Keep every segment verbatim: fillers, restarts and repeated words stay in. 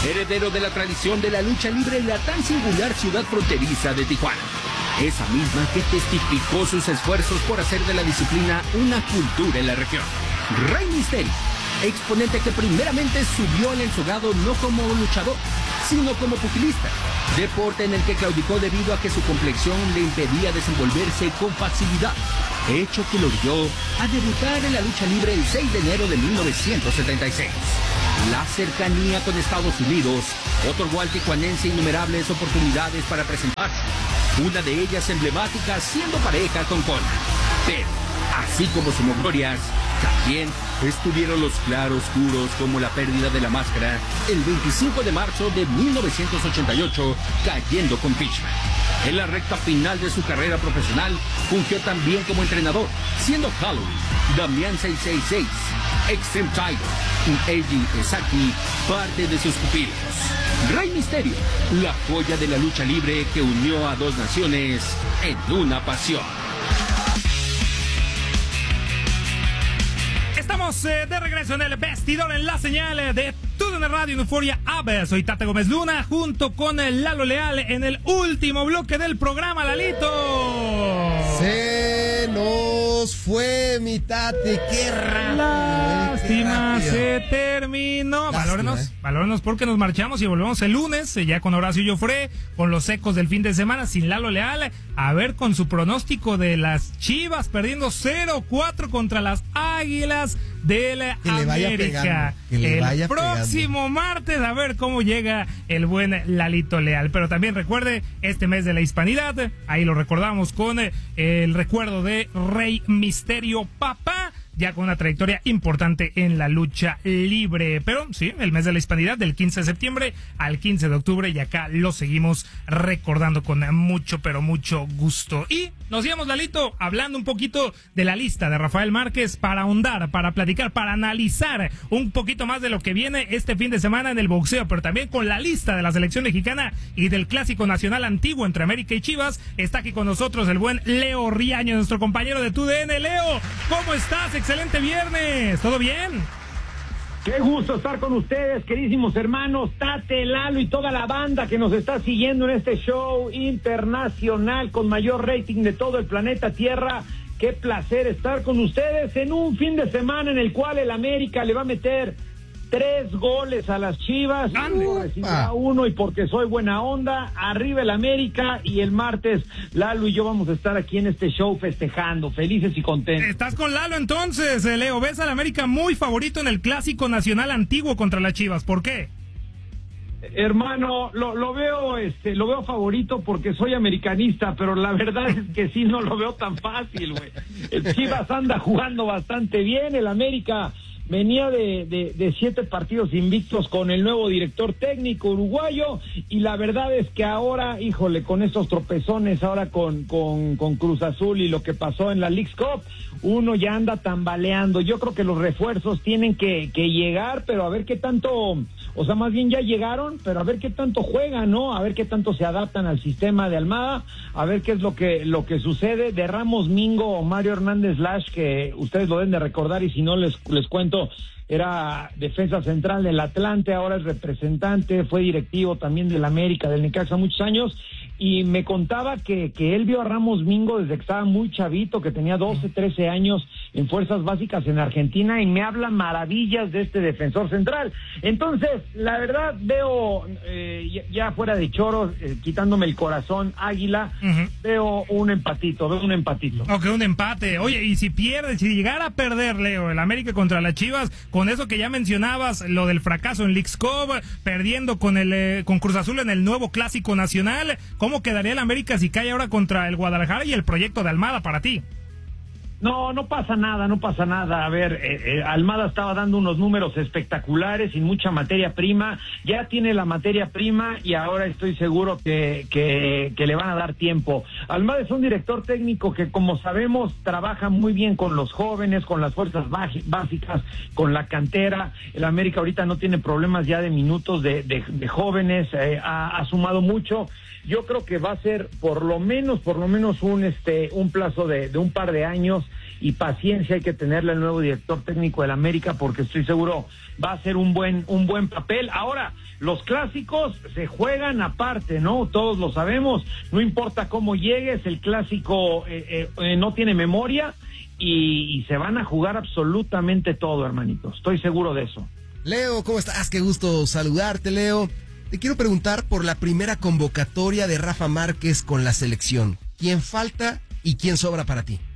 heredero de la tradición de la lucha libre en la tan singular ciudad fronteriza de Tijuana. Esa misma que testificó sus esfuerzos por hacer de la disciplina una cultura en la región. Rey Mysterio, exponente que primeramente subió al ensogado no como luchador, sino como pugilista, deporte en el que claudicó debido a que su complexión le impedía desenvolverse con facilidad, hecho que lo guió a debutar en la lucha libre el seis de enero de mil novecientos setenta y seis. La cercanía con Estados Unidos otorgó al tijuanense innumerables oportunidades para presentarse, una de ellas emblemática siendo pareja con Conan. Pero, así como sus glorias, también estuvieron los claroscuros como la pérdida de la máscara el veinticinco de marzo de mil novecientos ochenta y ocho, cayendo con Fishman. En la recta final de su carrera profesional, fungió también como entrenador, siendo Halloween, Damián seiscientos sesenta y seis, Extreme Tiger y Eiji Ezaki parte de sus pupilos. Rey Mysterio, la joya de la lucha libre que unió a dos naciones en una pasión. Estamos eh, de regreso en el vestidor en la señal de T U D N Radio en Euforia Aves. Soy Tate Gómez Luna junto con el Lalo Leal en el último bloque del programa, Lalito. Se nos fue mi Tate, qué rápido. Lástima, qué rápido. se terminó. Lástima, Valórenos, eh. valórenos porque nos marchamos y volvemos el lunes, eh, ya con Horacio Llofré, con los ecos del fin de semana, sin Lalo Leal, a ver con su pronóstico de las Chivas perdiendo cero cuatro contra las Águilas de la Que le vaya América. pegando, que le el vaya próximo pegando. martes a ver cómo llega el buen Lalito Leal. Pero también recuerde este mes de la hispanidad, ahí lo recordamos con eh, el recuerdo de Rey Mysterio Papá, ya con una trayectoria importante en la lucha libre. Pero sí, el mes de la hispanidad del quince de septiembre al quince de octubre, y acá lo seguimos recordando con mucho, pero mucho gusto. Y nos íbamos, Lalito, hablando un poquito de la lista de Rafael Márquez para ahondar, para platicar, para analizar un poquito más de lo que viene este fin de semana en el boxeo, pero también con la lista de la selección mexicana y del clásico nacional antiguo entre América y Chivas. Está aquí con nosotros el buen Leo Riaño, nuestro compañero de T U D N. Leo, ¿cómo estás? Excelente viernes, ¿todo bien? Qué gusto estar con ustedes, queridísimos hermanos, Tate, Lalo y toda la banda que nos está siguiendo en este show internacional con mayor rating de todo el planeta Tierra. Qué placer estar con ustedes en un fin de semana en el cual el América le va a meter tres goles a las Chivas. Recibirá uno, y porque soy buena onda, arriba el América, y el martes Lalo y yo vamos a estar aquí en este show festejando, felices y contentos. Estás con Lalo entonces, eh, Leo. ¿Ves al América muy favorito en el clásico nacional antiguo contra las Chivas? ¿Por qué? Hermano, lo, lo veo, este, lo veo favorito porque soy americanista, pero la verdad es que sí, no lo veo tan fácil, güey. El Chivas anda jugando bastante bien, el América venía de, de, de siete partidos invictos con el nuevo director técnico uruguayo, y la verdad es que ahora, híjole, con estos tropezones ahora con, con, con Cruz Azul y lo que pasó en la Leagues Cup, uno ya anda tambaleando. Yo creo que los refuerzos tienen que, que llegar, pero a ver qué tanto, o sea, más bien ya llegaron, pero a ver qué tanto juegan, ¿no? A ver qué tanto se adaptan al sistema de Almada, a ver qué es lo que, lo que sucede. De Ramos Mingo o Mario Hernández Lash, que ustedes lo deben de recordar, y si no les, les cuento, era defensa central del Atlante, ahora es representante, fue directivo también del América, del Necaxa muchos años, y me contaba que, que él vio a Ramos Mingo desde que estaba muy chavito, que tenía doce, trece años en fuerzas básicas en Argentina, y me habla maravillas de este defensor central. Entonces, la verdad, veo, eh, ya, ya fuera de choros, eh, quitándome el corazón, Águila, uh-huh. veo un empatito, veo un empatito. Ok, un empate. Oye, y si pierde, si llegara a perder, Leo, el América contra las Chivas, con eso que ya mencionabas, lo del fracaso en Leagues Cup, perdiendo con el eh, con Cruz Azul en el nuevo clásico nacional, ¿cómo quedaría el América si cae ahora contra el Guadalajara y el proyecto de Almada para ti? No, no pasa nada, no pasa nada. A ver, eh, eh, Almada estaba dando unos números espectaculares, sin mucha materia prima, ya tiene la materia prima y ahora estoy seguro que, que, que le van a dar tiempo. Almada es un director técnico que, como sabemos, trabaja muy bien con los jóvenes, con las fuerzas básicas, con la cantera. El América ahorita no tiene problemas ya de minutos de, de, de jóvenes, eh, ha, ha sumado mucho. Yo creo que va a ser por lo menos, por lo menos un este un plazo de, de un par de años, y paciencia hay que tenerle al nuevo director técnico del América, porque estoy seguro va a ser un buen un buen papel. Ahora, los clásicos se juegan aparte, ¿no? Todos lo sabemos, no importa cómo llegues, el clásico eh, eh, no tiene memoria y, y se van a jugar absolutamente todo, hermanito, estoy seguro de eso. Leo, ¿cómo estás? Qué gusto saludarte, Leo. Te quiero preguntar por la primera convocatoria de Rafa Márquez con la selección. ¿Quién falta y quién sobra para ti?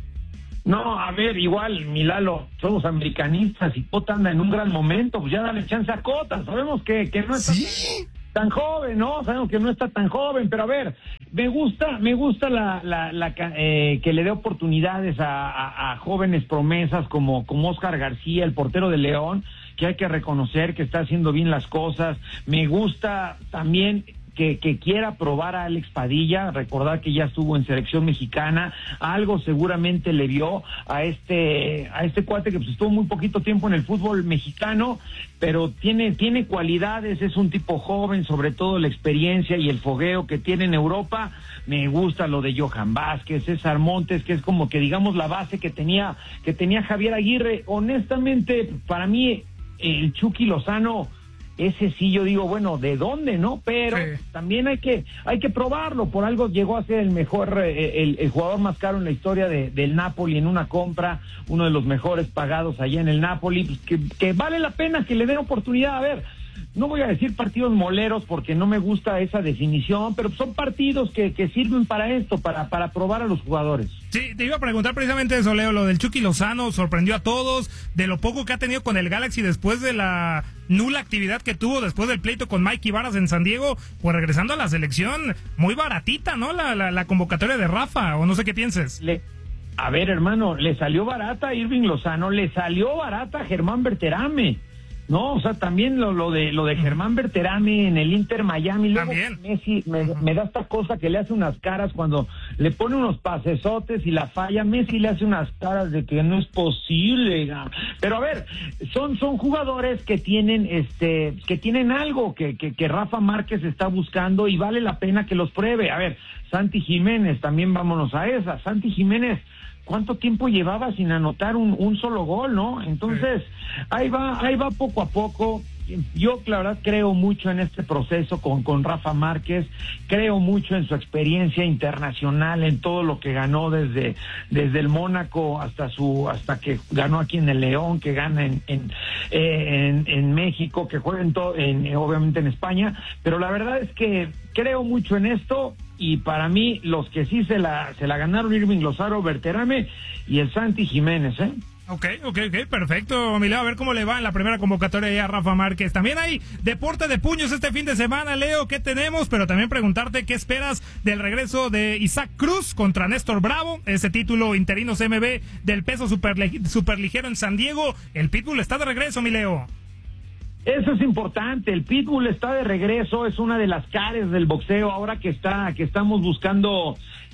No, a ver, igual, Milalo, somos americanistas y Cota anda en un gran momento, pues ya dale chance a Cota, sabemos que, que no está ¿Sí? tan joven, ¿no? Sabemos que no está tan joven, pero a ver, me gusta, me gusta la, la, la eh, que le dé oportunidades a, a, a jóvenes promesas como, como Oscar García, el portero de León, que hay que reconocer que está haciendo bien las cosas. Me gusta también Que, que quiera probar a Alex Padilla, recordar que ya estuvo en selección mexicana, algo seguramente le vio a este a este cuate que pues estuvo muy poquito tiempo en el fútbol mexicano, pero tiene tiene cualidades, es un tipo joven, sobre todo la experiencia y el fogueo que tiene en Europa. Me gusta lo de Johan Vázquez, César Montes, que es como que digamos la base que tenía que tenía Javier Aguirre. Honestamente, para mí el Chucky Lozano, ese sí yo digo, bueno, ¿de dónde, no? Pero sí, también hay que hay que probarlo, por algo llegó a ser el mejor, eh, el, el jugador más caro en la historia de, del Napoli en una compra, uno de los mejores pagados allá en el Napoli, pues que, que vale la pena que le den oportunidad. A ver, no voy a decir partidos moleros porque no me gusta esa definición, pero son partidos que, que sirven para esto, para, para probar a los jugadores. Sí, te iba a preguntar precisamente eso, Leo, lo del Chucky Lozano sorprendió a todos, de lo poco que ha tenido con el Galaxy después de la nula actividad que tuvo después del pleito con Mike Ibarras en San Diego, pues regresando a la selección, muy baratita, ¿no? La, la, la convocatoria de Rafa, o no sé qué pienses. Le, a ver, hermano, le salió barata a Irving Lozano, le salió barata a Germán Berterame. No, o sea, también lo, lo de lo de Germán Berterame en el Inter Miami. Luego también. Messi me, me da esta cosa que le hace unas caras cuando le pone unos pasesotes y la falla. Messi le hace unas caras de que no es posible. Pero a ver, son son jugadores que tienen este que tienen algo que, que, que Rafa Márquez está buscando y vale la pena que los pruebe. A ver, Santi Jiménez, también vámonos a esa. Santi Jiménez, ¿cuánto tiempo llevaba sin anotar un, un solo gol, no? Entonces, ahí va, ahí va poco a poco. Yo, la verdad, creo mucho en este proceso con, con Rafa Márquez, creo mucho en su experiencia internacional, en todo lo que ganó desde, desde el Mónaco hasta su, hasta que ganó aquí en el León, que gana en, en, eh, en, en México, que juega en todo, en, obviamente en España, pero la verdad es que creo mucho en esto. Y para mí, los que sí se la se la ganaron, Irving Lozano, Berterame y el Santi Jiménez, ¿eh? Ok, ok, ok, perfecto, Mileo, a ver cómo le va en la primera convocatoria ya a Rafa Márquez. También hay deporte de puños este fin de semana, Leo, ¿qué tenemos? Pero también preguntarte qué esperas del regreso de Isaac Cruz contra Néstor Bravo, ese título interino C M B del peso superlig- superligero en San Diego. El Pitbull está de regreso, Mileo. Eso es importante, el Pitbull está de regreso, es una de las caras del boxeo ahora que está que estamos buscando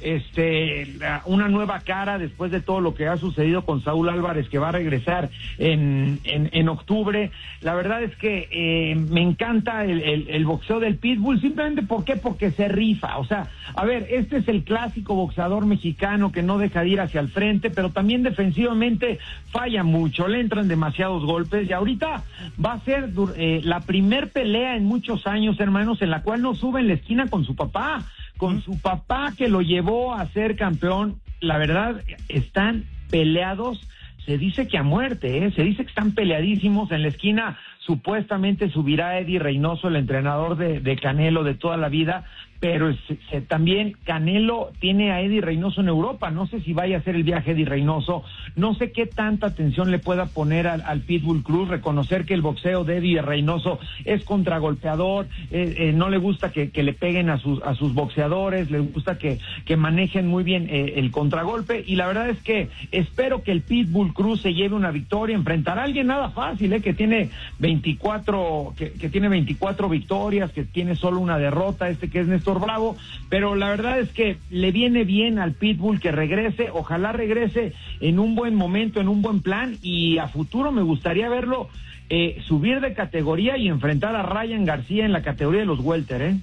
este una nueva cara después de todo lo que ha sucedido con Saúl Álvarez, que va a regresar en en, en octubre. La verdad es que eh, me encanta el, el, el boxeo del Pitbull, simplemente ¿por qué? Porque se rifa. O sea, a ver, este es el clásico boxeador mexicano que no deja de ir hacia el frente, pero también defensivamente falla mucho, le entran demasiados golpes y ahorita va a ser Eh, la primer pelea en muchos años, hermanos, en la cual no sube en la esquina con su papá, con su papá que lo llevó a ser campeón. La verdad, están peleados, se dice que a muerte, ¿eh? Se dice que están peleadísimos. En la esquina supuestamente subirá Eddie Reynoso, el entrenador de, de Canelo de toda la vida, pero se, se, también Canelo tiene a Eddie Reynoso en Europa. No sé si vaya a hacer el viaje Eddie Reynoso, no sé qué tanta atención le pueda poner al, al Pitbull Cruz. Reconocer que el boxeo de Eddie Reynoso es contragolpeador, eh, eh, no le gusta que, que le peguen a sus a sus boxeadores, le gusta que, que manejen muy bien eh, el contragolpe, y la verdad es que espero que el Pitbull Cruz se lleve una victoria. Enfrentará a alguien nada fácil, eh, que tiene veinticuatro, que, que tiene veinticuatro victorias, que tiene solo una derrota, este que es Néstor Bravo, pero la verdad es que le viene bien al Pitbull que regrese, ojalá regrese en un buen momento, en un buen plan, y a futuro me gustaría verlo eh, subir de categoría y enfrentar a Ryan García en la categoría de los welter, ¿eh?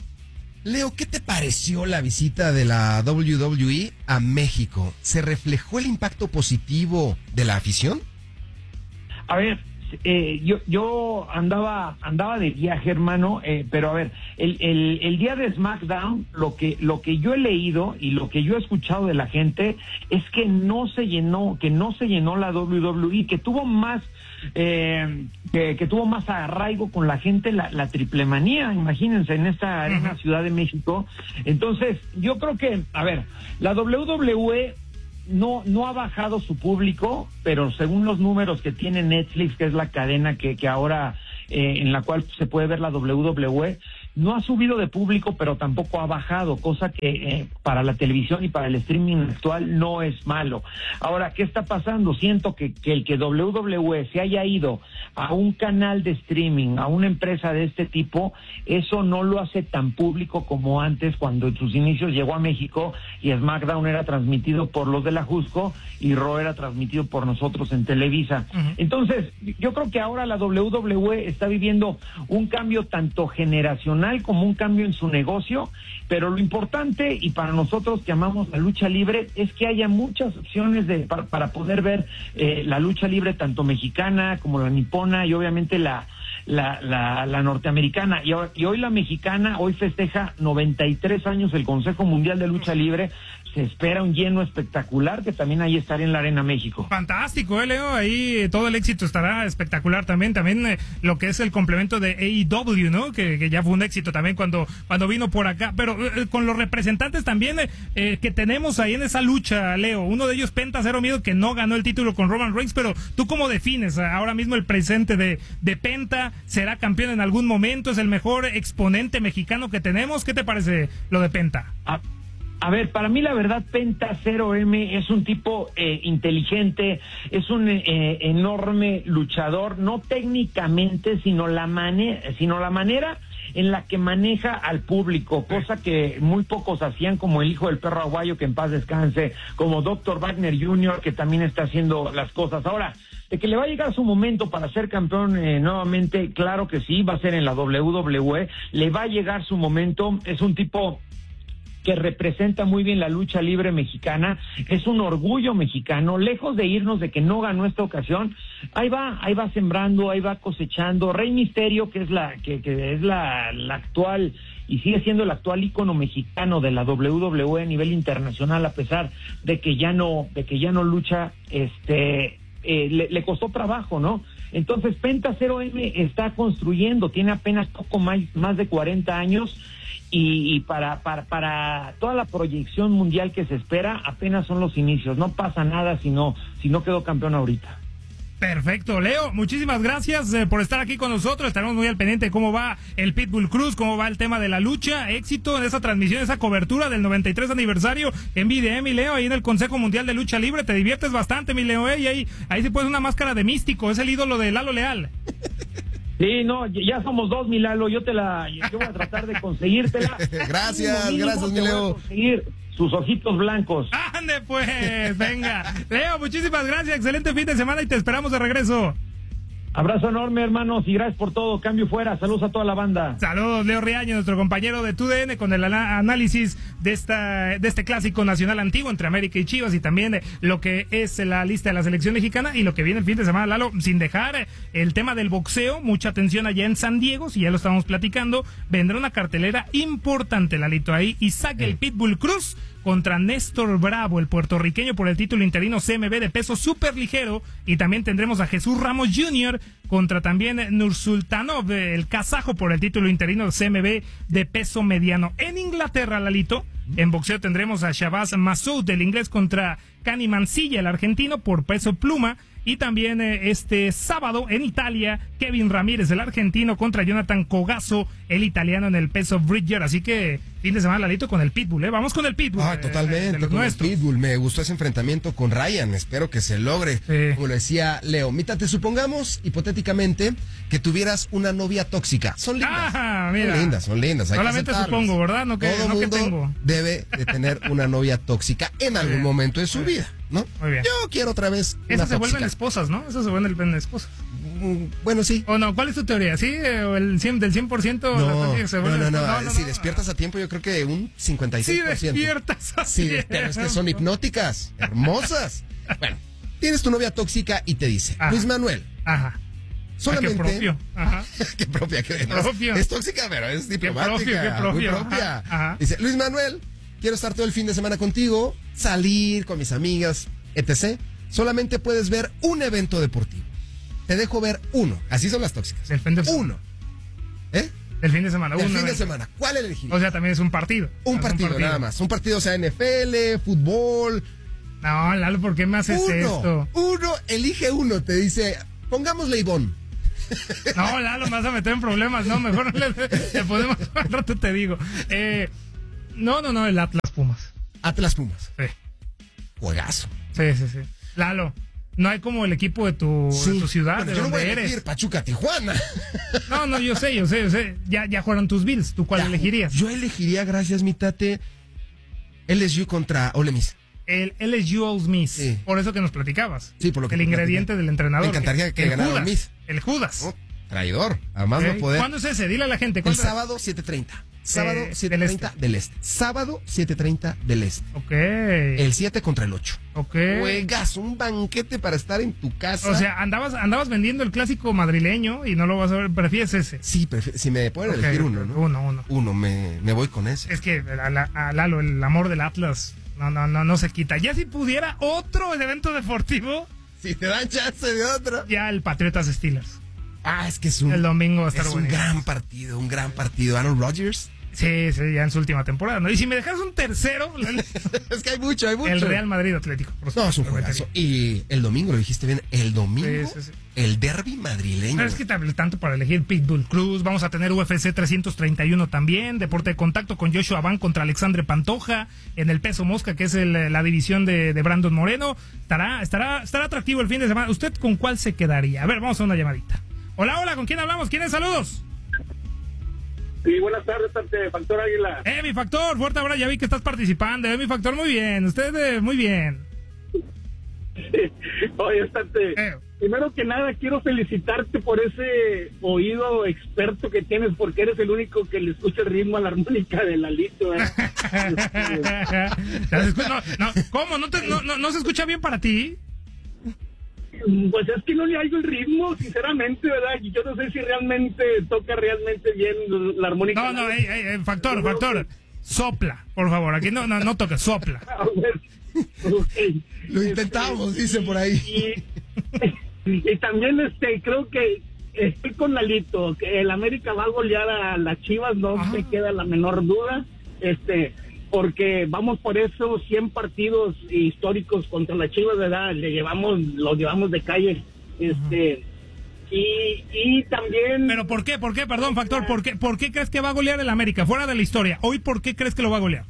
Leo, ¿qué te pareció la visita de la doble u doble u E a México? ¿Se reflejó el impacto positivo de la afición? A ver, eh, yo yo andaba andaba de viaje, hermano, eh, pero a ver, el, el, el día de SmackDown, lo que lo que yo he leído y lo que yo he escuchado de la gente es que no se llenó, que no se llenó la doble u doble u e, que tuvo más eh, que, que tuvo más arraigo con la gente la, la triple manía, imagínense, en esta arena Ciudad de México. Entonces, yo creo que, a ver, la doble u doble u e no no ha bajado su público, pero según los números que tiene Netflix, que es la cadena que, que ahora eh, en la cual se puede ver la doble u doble u e, no ha subido de público, pero tampoco ha bajado, cosa que eh, para la televisión y para el streaming actual no es malo. Ahora, ¿qué está pasando? Siento que, que el que doble u doble u e se haya ido a un canal de streaming, a una empresa de este tipo, eso no lo hace tan público como antes, cuando en sus inicios llegó a México y SmackDown era transmitido por los de la Jusco y Raw era transmitido por nosotros en Televisa. Uh-huh. Entonces, yo creo que ahora la doble u doble u e está viviendo un cambio tanto generacional como un cambio en su negocio, pero lo importante, y para nosotros que amamos la lucha libre, es que haya muchas opciones de para, para poder ver eh, la lucha libre, tanto mexicana como la nipona y obviamente la la, la, la norteamericana. Y, y hoy la mexicana, hoy festeja noventa y tres años el Consejo Mundial de Lucha Libre. Se espera un lleno espectacular, que también ahí estará en la Arena México. Fantástico, eh, Leo, ahí todo el éxito estará espectacular también, también eh, lo que es el complemento de A E W, ¿no? Que, que ya fue un éxito también cuando, cuando vino por acá, pero eh, con los representantes también eh, eh, que tenemos ahí en esa lucha, Leo, uno de ellos, Penta Cero Miedo, que no ganó el título con Roman Reigns, pero ¿tú cómo defines ahora mismo el presente de, de Penta? ¿Será campeón en algún momento? ¿Es el mejor exponente mexicano que tenemos? ¿Qué te parece lo de Penta? Ah. A ver, para mí la verdad, Penta Cero M es un tipo eh, inteligente, es un eh, enorme luchador, no técnicamente, sino la manera, sino la manera en la que maneja al público, cosa que muy pocos hacían, como el hijo del perro aguayo, que en paz descanse, como doctor Wagner junior, que también está haciendo las cosas. Ahora, de que le va a llegar su momento para ser campeón eh, nuevamente, claro que sí, va a ser en la doble u doble u e, le va a llegar su momento, es un tipo que representa muy bien la lucha libre mexicana, es un orgullo mexicano, lejos de irnos de que no ganó esta ocasión, ahí va, ahí va sembrando, ahí va cosechando. Rey Misterio, que es la, que, que es la, la actual y sigue siendo el actual ícono mexicano de la doble u doble u e a nivel internacional, a pesar de que ya no, de que ya no lucha, este, eh, le, le costó trabajo, ¿no? Entonces Penta Cero M está construyendo, tiene apenas poco más, más de cuarenta años. Y, y para, para para toda la proyección mundial que se espera, apenas son los inicios. No pasa nada si no, si no quedó campeón ahorita. Perfecto, Leo, muchísimas gracias eh, por estar aquí con nosotros. Estaremos muy al pendiente de cómo va el Pitbull Cruz, cómo va el tema de la lucha. Éxito en esa transmisión, esa cobertura del noventa y tres aniversario en V D M, mi Leo, ahí en el Consejo Mundial de Lucha Libre. Te diviertes bastante, mi Leo, eh, y ahí, ahí se pone una máscara de místico, es el ídolo de Lalo Leal. Sí, no, ya somos dos, mi Lalo, yo te la, yo voy a tratar de conseguírtela. Gracias, mínimo, gracias, mi Leo. Conseguir sus ojitos blancos. Ande pues, venga. Leo, muchísimas gracias, excelente fin de semana y te esperamos de regreso. Abrazo enorme, hermanos, y gracias por todo. Cambio fuera. Saludos a toda la banda. Saludos, Leo Riaño, nuestro compañero de T U D N, con el análisis de esta de este clásico nacional antiguo entre América y Chivas, y también lo que es la lista de la selección mexicana y lo que viene el fin de semana, Lalo, sin dejar el tema del boxeo. Mucha atención allá en San Diego, si ya lo estamos platicando. Vendrá una cartelera importante, Lalito, ahí. Isaac el Pitbull Cruz contra Néstor Bravo, el puertorriqueño, por el título interino C M B de peso súper ligero, y también tendremos a Jesús Ramos junior contra también Nursultanov, el kazajo, por el título interino C M B de peso mediano. En Inglaterra, Lalito, en boxeo tendremos a Shabazz Massoud, el inglés, contra Cani Mancilla, el argentino, por peso pluma. Y también eh, este sábado en Italia, Kevin Ramírez, el argentino, contra Jonathan Cogazo, el italiano, en el peso Bridger. Así que fin de semana, Lalito, con el Pitbull, ¿eh? Vamos con el Pitbull. Ah, totalmente, eh, con nuestros. el Pitbull. Me gustó ese enfrentamiento con Ryan. Espero que se logre, sí. Como lo decía Leo. Mita, te supongamos, hipotéticamente, que tuvieras una novia tóxica. Son lindas. Ah, mira. Son lindas, son lindas. Hay Solamente supongo, ¿verdad? No que, Todo no mundo que tengo. debe de tener una novia tóxica en algún bien. momento de su vida, ¿no? Muy bien. Yo quiero otra vez una Esas se tóxica. vuelven esposas, ¿no? Esas se vuelven esposas. Bueno, sí. ¿O no? ¿Cuál es tu teoría? ¿Sí? ¿O el cien, del cien por ciento? No, se no, no, no, no, no, Si no. despiertas a tiempo, yo creo que un cincuenta y seis por ciento. Si despiertas a Sí, tiempo. pero es que son hipnóticas, hermosas. Bueno, tienes tu novia tóxica y te dice, Ajá. Luis Manuel, Ajá. Solamente. Ah, qué propio. Ajá. Qué propia, que además Propio. es tóxica, pero es diplomática. Qué propio, qué propio. Muy propia. Ajá, ajá. Dice, Luis Manuel, quiero estar todo el fin de semana contigo, salir con mis amigas, etcétera. Solamente puedes ver un evento deportivo. Te dejo ver uno. Así son las tóxicas. Del fin de semana. Uno. ¿Eh? El fin de semana. El un fin de evento. semana. ¿Cuál elegirías? O sea, también es un partido. un, Es partido, nada más. Un partido, sea N F L, fútbol. No, Lalo, ¿por qué me haces Uno. esto? Uno, elige uno. Te dice, pongámosle Ivonne. No, Lalo, me vas a meter en problemas. No, mejor le, le podemos. Al rato te digo. Eh, no, no, no, el Atlas Pumas. Atlas Pumas. Sí. Juegazo. Sí, sí, sí. Lalo, no hay como el equipo de tu, Sí. de tu ciudad, Bueno, de yo no donde voy a eres. elegir Pachuca, Tijuana. No, no, yo sé, yo sé, yo sé. Ya, ya jugaron tus Bills. ¿Tú cuál Ya, elegirías? Yo elegiría, gracias, mi tate, L S U contra Ole Miss. El L S U Ole Miss. Sí. Por eso que nos platicabas. Sí, por lo que El te ingrediente platicé. del entrenador. Me encantaría que el ganara Judas, Ole Miss. El Judas. Oh, traidor. Además Ok. no poder. ¿Cuándo es ese? Dile a la gente. El ¿cuándo es? sábado siete treinta. Sábado Eh, siete treinta del este. Sábado siete treinta del este. Ok. El siete contra el ocho. Ok. Juegas, un banquete para estar en tu casa. O sea, andabas, andabas vendiendo el clásico madrileño y no lo vas a ver. Prefieres ese. sí, prefi- si me pueden Ok, elegir uno, ¿no? Uno, uno. Uno, me, me voy con ese. Es que a, la- a Lalo, el amor del Atlas, no, no, no, no se quita. Ya si pudiera otro evento deportivo, Si te dan chance de otro. ya el Patriotas Steelers. Ah, es que es un, El domingo va a estar es un buenísimo. gran partido, un gran partido. Aaron Rodgers. Sí, sí, ya en su última temporada, ¿no? Y si me dejas un tercero, Es que hay mucho, hay mucho. el Real Madrid Atlético. por No, es un supuesto, juegazo. Y el domingo, lo dijiste bien, el domingo, Sí, sí, sí. el derbi madrileño. Pero es que tal- tanto para elegir Pitbull Cruz, vamos a tener U F C trescientos treinta y uno también, deporte de contacto con Joshua Van contra Alexandre Pantoja, en el peso mosca, que es el- la división de, de Brandon Moreno. Estará, estará, estará atractivo el fin de semana. ¿Usted con cuál se quedaría? A ver, vamos a una llamadita. Hola, hola, ¿con quién hablamos? ¿Quién es? Saludos. Sí, buenas tardes, ante Factor Águila. Eh, mi Factor, fuerte abrazo, ya vi que estás participando. Eh, mi Factor, muy bien. Usted, eh, muy bien. Oye, Estante, Eh. primero que nada quiero felicitarte por ese oído experto que tienes, porque eres el único que le escucha el ritmo a la armónica de Lalito. ¿eh? Ya se escu- no, no, ¿Cómo? ¿No, te- no, no, ¿No se escucha bien para ti? Pues es que no le hallo el ritmo, sinceramente, ¿verdad? Y yo no sé si realmente toca realmente bien la armónica. No, no, eh, eh, eh, Factor, Factor. Sopla, por favor. Aquí no, no, no toques, sopla. A ver, ok. Lo intentamos, dicen por ahí. Y, y también este creo que estoy con Lalito, que el América va a golear a las Chivas, no Ah. me queda la menor duda, este porque vamos por esos cien partidos históricos contra las Chivas, ¿verdad? Le llevamos, los llevamos de calle, este y, y también Pero ¿por qué? ¿Por qué? Perdón, Factor. ¿Por qué, ¿Por qué crees que va a golear el América? Fuera de la historia. Hoy, ¿por qué crees que lo va a golear?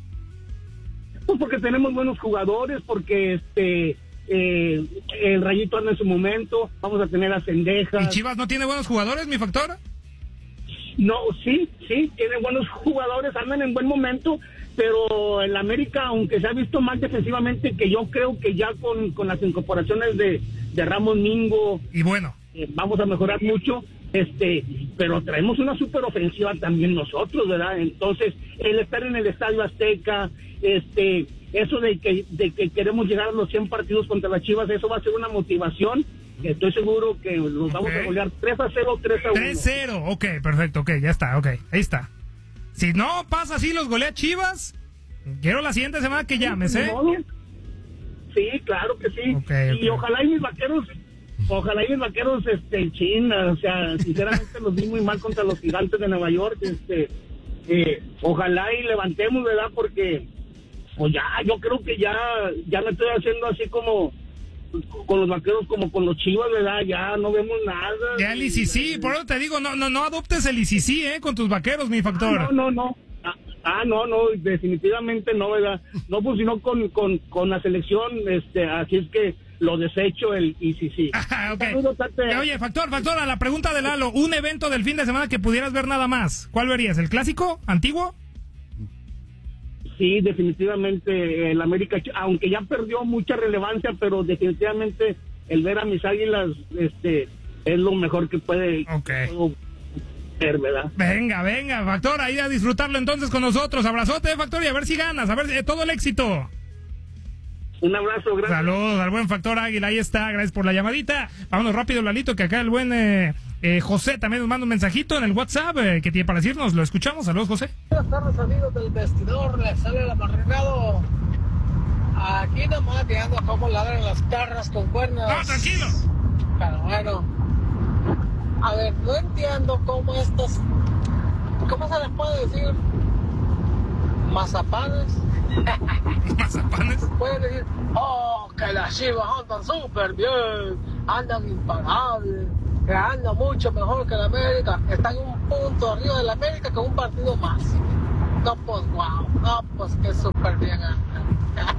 pues porque tenemos buenos jugadores, porque este eh, el Rayito anda en su momento, vamos a tener a ¿Y Cendejas. Chivas no tiene buenos jugadores, mi Factor? No, sí, sí, tiene buenos jugadores, andan en buen momento, pero el América, aunque se ha visto más defensivamente, que yo creo que ya con, con las incorporaciones de, de Ramos Mingo, Y bueno. eh, vamos a mejorar mucho, este, pero traemos una super ofensiva también nosotros, ¿verdad? Entonces, el estar en el Estadio Azteca, este, eso de que, de que queremos llegar a los cien partidos contra las Chivas, eso va a ser una motivación. Estoy seguro que los vamos Ok. a golear tres a cero, tres a uno. tres cero. Ok, perfecto. Ok, ya está. Ok, ahí está. Si no pasa así, los golea Chivas. Quiero la siguiente semana que llames, ¿eh? ¿De modo? Sí, claro que sí. Ok, y ok. ojalá y mis vaqueros, ojalá y mis vaqueros, este, China, o sea, sinceramente los vi muy mal contra los Gigantes de Nueva York, este, eh, ojalá y levantemos, ¿verdad? Porque, pues ya, yo creo que ya, ya me estoy haciendo así como con los vaqueros, como con los Chivas, ¿verdad? Ya no vemos nada. Ya el I C C, por eso te digo, no, no, no adoptes el I C C, ¿eh? Con tus vaqueros, mi Factor. Ah, no, no, no. Ah, ah, no, no, definitivamente no, ¿verdad? No, pues sino con, con, con la selección, este, así es que lo desecho el I C C. Ah, ok. Saludos, Tate. Eh, Oye, Factor, Factor, a la pregunta de Lalo, un evento del fin de semana que pudieras ver nada más. ¿Cuál verías? ¿El clásico? ¿Antiguo? Sí, definitivamente el América, aunque ya perdió mucha relevancia, pero definitivamente el ver a mis Águilas, este, es lo mejor que puede, Ok. que puedo ver, ¿verdad? Venga, venga, Factor, ahí a disfrutarlo entonces con nosotros. Abrazote, Factor, y a ver si ganas, a ver, eh, todo el éxito. Un abrazo, gracias. Saludos al buen Factor Águila, ahí está, gracias por la llamadita. Vámonos rápido, Lalito, que acá el buen eh, eh, José también nos manda un mensajito en el WhatsApp eh, que tiene para decirnos, lo escuchamos. Saludos, José. Buenas tardes, amigos del vestidor, les sale el amarregado. Aquí nomás viendo cómo ladran las perras con cuernos. ¡No, tranquilo! Pero bueno, a ver, no entiendo cómo estos, ¿cómo se les puede decir? Mazapanes. ¿Mazapanes? Pueden decir, oh, que las Chivas andan súper bien, andan imparables, que andan mucho mejor que la América, están un punto arriba de la América con un partido más. No, pues, wow, no, pues que súper bien andan.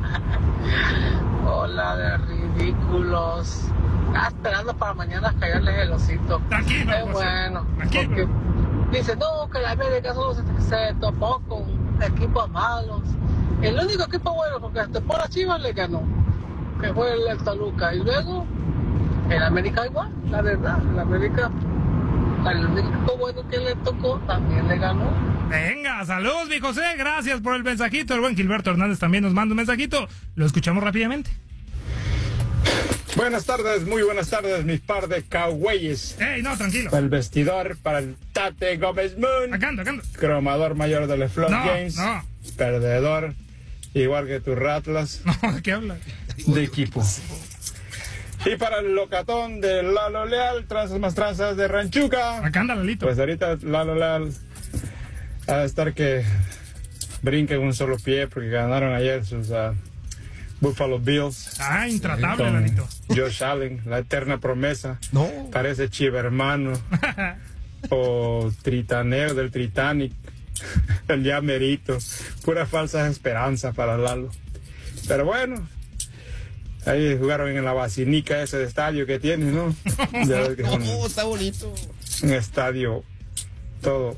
Hola de ridículos. Ah, esperando para mañana caerles el osito. Tranquilo, Qué José. bueno. Tranquilo. Porque dice, no, que la América solo se, se topó con equipos malos. El único equipo bueno, porque hasta por las Chivas le ganó, que fue el, el Toluca. Y luego, el América igual, la verdad, el América, el único bueno que le tocó, también le ganó. Venga, saludos, mi José, gracias por el mensajito. El buen Gilberto Hernández también nos manda un mensajito. Lo escuchamos rápidamente. Buenas tardes, muy buenas tardes, mis par de cowboys. Ey, no, tranquilo. Para el vestidor, para el Tate Gómez Moon. Acá ando, acá ando. Cromador mayor de los Flood No, Games. no. Perdedor, igual que tus Ratlas. No, ¿de qué habla? De equipo. Y para el locatón de Lalo Leal, trazas más trazas de Ranchuca. Acá anda, Lalito. Pues ahorita Lalo Leal ha de estar que brinque en un solo pie porque ganaron ayer sus uh, Buffalo Bills. Ah, intratable, Con Lalito. Josh Allen, la eterna promesa. No. Parece chiva hermano. O tritaneo del Titanic. El ya merito. Pura falsa esperanza para Lalo. Pero bueno, ahí jugaron en la basinica ese de estadio que tiene, ¿no? Ya ves que es un, No, está bonito. un estadio todo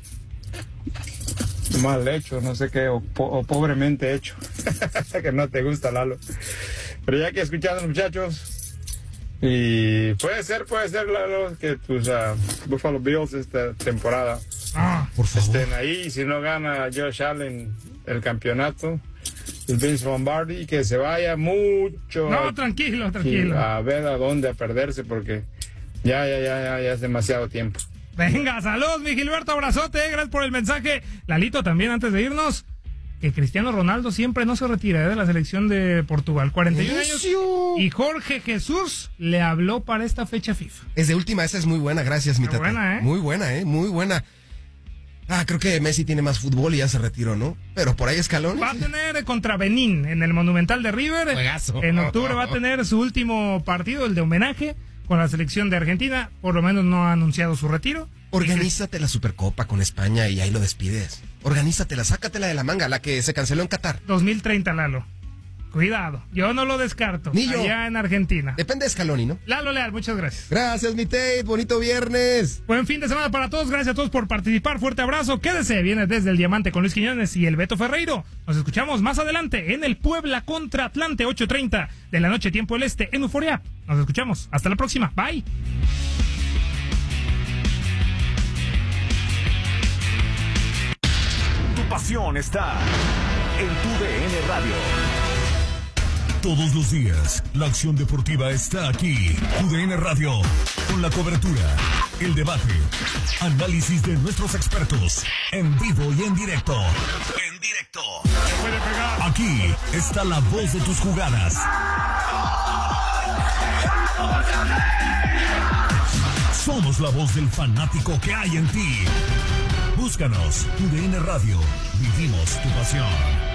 mal hecho, no sé qué, o, po o pobremente hecho. Que no te gusta, Lalo. Pero ya que escuchando a los muchachos, y puede ser, puede ser, Lalo, que tus uh, Buffalo Bills esta temporada Ah, Por favor. estén ahí. Si no gana Josh Allen el campeonato, el Vince Lombardi, que se vaya mucho no, a, tranquilo, tranquilo. a ver a dónde a perderse, porque ya, ya, ya, ya, ya es demasiado tiempo. Venga, saludos, mi Gilberto, abrazote, gracias por el mensaje. Lalito, también antes de irnos, que Cristiano Ronaldo siempre no se retira ¿eh? de la selección de Portugal, cuarenta y un años. ¡Necio! Y Jorge Jesús le habló para esta fecha FIFA. Es de última, esa es muy buena, gracias, mi Muy tata. buena, ¿eh? Muy buena, ¿eh? Muy buena. Ah, creo que Messi tiene más fútbol y ya se retiró, ¿no? Pero por ahí escalón. Va a tener contra Benín en el Monumental de River. Juegazo. En octubre va a tener su último partido, el de homenaje, con la selección de Argentina. Por lo menos no ha anunciado su retiro. Organízate la Supercopa con España y ahí lo despides. Organízatela, sácatela de la manga, la que se canceló en Qatar. dos mil treinta, Lalo. Cuidado, yo no lo descarto. Ni yo. Allá en Argentina. Depende de Scaloni, ¿no? Lalo Leal, muchas gracias. Gracias, mi Tate. Bonito viernes. Buen fin de semana para todos. Gracias a todos por participar. Fuerte abrazo. Quédese. Viene desde el Diamante con Luis Quiñones y el Beto Ferreiro. Nos escuchamos más adelante en el Puebla contra Atlante, ocho treinta de la noche, tiempo del este, en Euforia. Nos escuchamos. Hasta la próxima. Bye. Tu pasión está en tu D N Radio. Todos los días, la acción deportiva está aquí. Tu D N Radio, con la cobertura, el debate, análisis de nuestros expertos, en vivo y en directo. En directo. Aquí está la voz de tus jugadas. Somos la voz del fanático que hay en ti. Búscanos, Tu D N Radio. Vivimos tu pasión.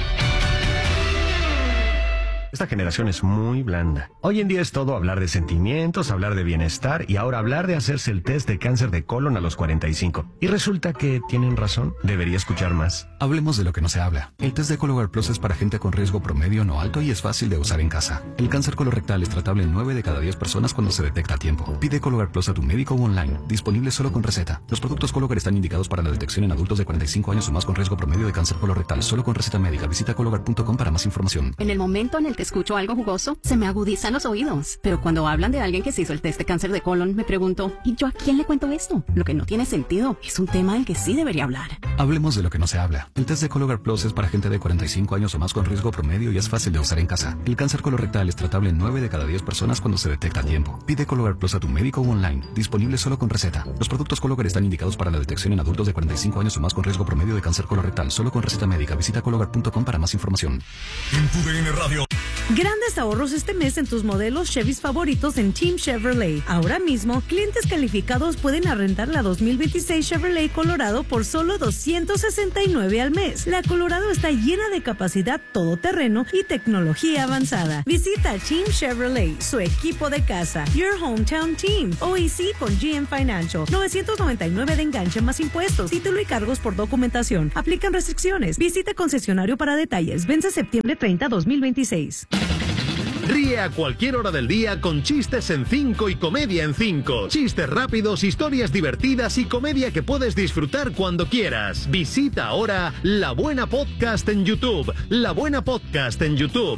Esta generación es muy blanda. Hoy en día es todo hablar de sentimientos, hablar de bienestar y ahora hablar de hacerse el test de cáncer de colon a los cuarenta y cinco. Y resulta que tienen razón. Debería escuchar más. Hablemos de lo que no se habla. El test de Cologuard Plus es para gente con riesgo promedio no alto y es fácil de usar en casa. El cáncer colorectal es tratable en nueve de cada diez personas cuando se detecta a tiempo. Pide Cologuard Plus a tu médico o online. Disponible solo con receta. Los productos Cologuard están indicados para la detección en adultos de cuarenta y cinco años o más con riesgo promedio de cáncer colorectal. Solo con receta médica. Visita cologuard punto com para más información. En el momento en el que repente escucho algo jugoso, se me agudizan los oídos. Pero cuando hablan de alguien que se hizo el test de cáncer de colon, me pregunto, ¿y yo a quién le cuento esto? Lo que no tiene sentido es un tema del que sí debería hablar. Hablemos de lo que no se habla. El test de Cologuard Plus es para gente de cuarenta y cinco años o más con riesgo promedio y es fácil de usar en casa. El cáncer colorectal es tratable en nueve de cada diez personas cuando se detecta a tiempo. Pide Cologuard Plus a tu médico o online. Disponible solo con receta. Los productos Cologuard están indicados para la detección en adultos de cuarenta y cinco años o más con riesgo promedio de cáncer colorectal. Solo con receta médica. Visita cologuard punto com para más información. En tu D N Radio. Grandes ahorros este mes en tus modelos Chevys favoritos en Team Chevrolet. Ahora mismo, clientes calificados pueden arrendar la dos mil veintiséis Chevrolet Colorado por solo doscientos sesenta y nueve al mes. La Colorado está llena de capacidad todoterreno y tecnología avanzada. Visita Team Chevrolet, su equipo de casa. Your Hometown Team. O E C con G M Financial. novecientos noventa y nueve de enganche más impuestos. Título y cargos por documentación. Aplican restricciones. Visita concesionario para detalles. Vence septiembre treinta, dos mil veintiséis. Ríe a cualquier hora del día con chistes en cinco y comedia en cinco. Chistes rápidos, historias divertidas y comedia que puedes disfrutar cuando quieras. Visita ahora La Buena Podcast en YouTube. La Buena Podcast en YouTube.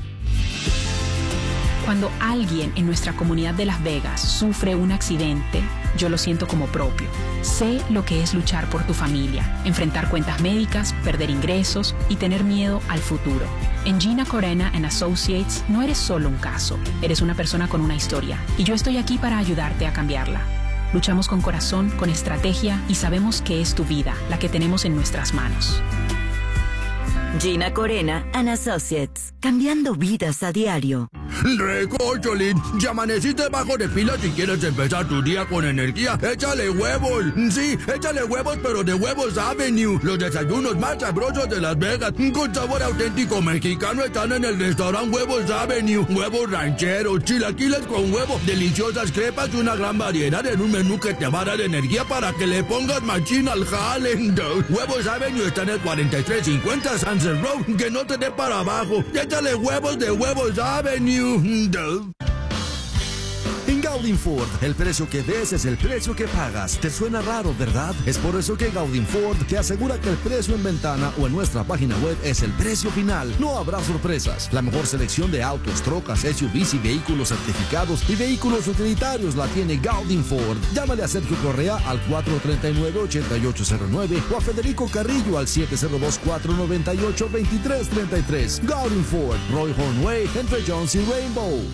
Cuando alguien en nuestra comunidad de Las Vegas sufre un accidente, yo lo siento como propio. Sé lo que es luchar por tu familia, enfrentar cuentas médicas, perder ingresos y tener miedo al futuro. En Gina Corena and Associates no eres solo un caso, eres una persona con una historia y yo estoy aquí para ayudarte a cambiarla. Luchamos con corazón, con estrategia y sabemos que es tu vida la que tenemos en nuestras manos. Gina Corena and Associates, cambiando vidas a diario. Recocholín, ya amaneciste bajo de pilas y quieres empezar tu día con energía. Échale huevos. Sí, échale huevos, pero de Huevos Avenue. Los desayunos más sabrosos de Las Vegas, con sabor auténtico mexicano, están en el restaurante Huevos Avenue. Huevos rancheros, chilaquiles con huevo, deliciosas crepas y una gran variedad en un menú que te va a dar energía para que le pongas machín al jale. Huevos Avenue está en el cuarenta y tres cincuenta Sunset Road, que no te dé para abajo. Échale huevos de Huevos Avenue. En Gaudin Ford, el precio que ves es el precio que pagas. ¿Te suena raro, verdad? Es por eso que Gaudin Ford te asegura que el precio en ventana o en nuestra página web es el precio final. No habrá sorpresas. La mejor selección de autos, trocas, S U Vs y vehículos certificados y vehículos utilitarios la tiene Gaudin Ford. Llámale a Sergio Correa al cuatro tres nueve, ocho ocho cero nueve o a Federico Carrillo al siete cero dos, cuatro nueve ocho, dos tres tres tres. Gaudin Ford, Roy Hornway, entre Jones y Rainbow.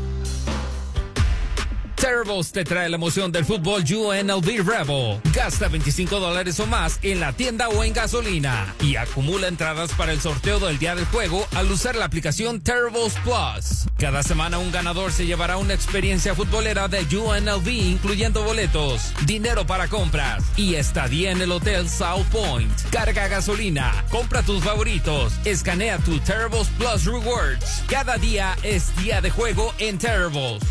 Terribles te trae la emoción del fútbol U N L V Rebel. Gasta veinticinco dólares o más en la tienda o en gasolina y acumula entradas para el sorteo del día del juego al usar la aplicación Terribles Plus. Cada semana un ganador se llevará una experiencia futbolera de U N L V, incluyendo boletos, dinero para compras y estadía en el Hotel South Point. Carga gasolina, compra tus favoritos, escanea tu Terribles Plus Rewards. Cada día es día de juego en Terribles.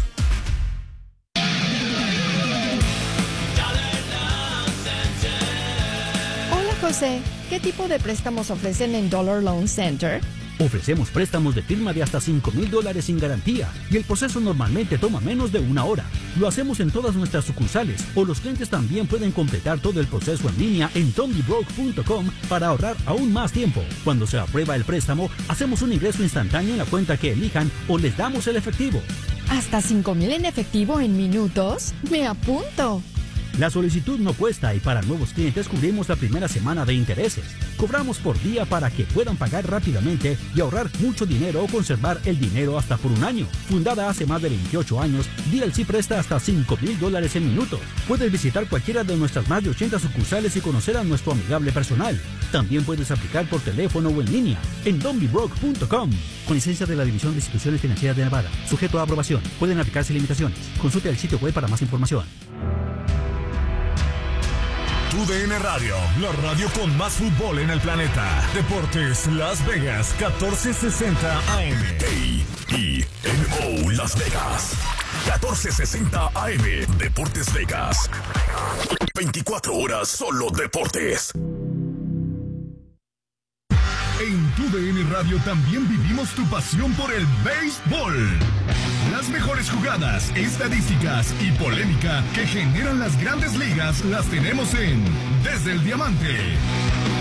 José, ¿qué tipo de préstamos ofrecen en Dollar Loan Center? Ofrecemos préstamos de firma de hasta cinco mil dólares sin garantía y el proceso normalmente toma menos de una hora. Lo hacemos en todas nuestras sucursales o los clientes también pueden completar todo el proceso en línea en tommy broke punto com para ahorrar aún más tiempo. Cuando se aprueba el préstamo, hacemos un ingreso instantáneo en la cuenta que elijan o les damos el efectivo. ¿Hasta cinco mil en efectivo en minutos? ¡Me apunto! La solicitud no cuesta y para nuevos clientes cubrimos la primera semana de intereses. Cobramos por día para que puedan pagar rápidamente y ahorrar mucho dinero o conservar el dinero hasta por un año. Fundada hace más de veintiocho años, D L C presta hasta cinco mil dólares en minutos. Puedes visitar cualquiera de nuestras más de ochenta sucursales y conocer a nuestro amigable personal. También puedes aplicar por teléfono o en línea en tommy broke punto com. Con licencia de la División de Instituciones Financieras de Nevada. Sujeto a aprobación. Pueden aplicarse limitaciones. Consulte el sitio web para más información. Tu D N Radio, la radio con más fútbol en el planeta. Deportes Las Vegas, catorce sesenta A M. A E N O Las Vegas, catorce sesenta A M. Deportes Vegas. veinticuatro horas solo deportes. En Tu D N Radio también vivimos tu pasión por el béisbol. Las mejores jugadas, estadísticas y polémica que generan las grandes ligas las tenemos en Desde el Diamante.